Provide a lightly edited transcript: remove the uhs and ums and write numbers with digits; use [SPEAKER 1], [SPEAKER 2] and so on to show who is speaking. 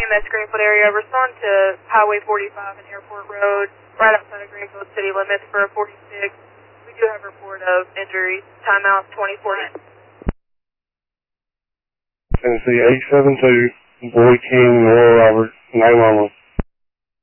[SPEAKER 1] EMS Greenfield area. Respond to Highway 45 and Airport Road, right outside of Greenfield city limits for a 46. We do have a report of injuries. Timeout 2040.
[SPEAKER 2] Tennessee 872, Boy King, Royal Robert, 911.